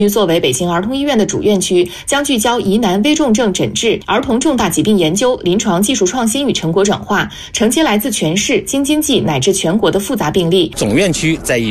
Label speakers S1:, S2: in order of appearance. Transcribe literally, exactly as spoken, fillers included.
S1: 作为北京儿童医院的主院区，将聚焦疑难危重症诊治、儿童重大疾病研究、临床技术创新与成果转化，承接来自全市、京津冀乃至全国的复杂病例。
S2: 总院区在